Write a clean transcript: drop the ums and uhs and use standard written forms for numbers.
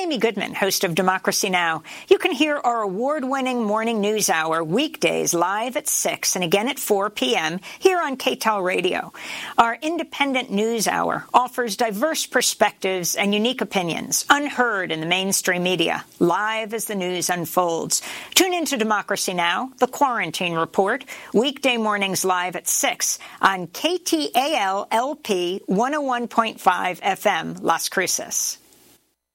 Amy Goodman, host of Democracy Now! You can hear our award-winning morning news hour weekdays live at 6 and again at 4 p.m. here on KTEL Radio. Our independent news hour offers diverse perspectives and unique opinions unheard in the mainstream media, live as the news unfolds. Tune into Democracy Now!, The Quarantine Report, weekday mornings live at 6 on KTAL LP 101.5 FM, Las Cruces.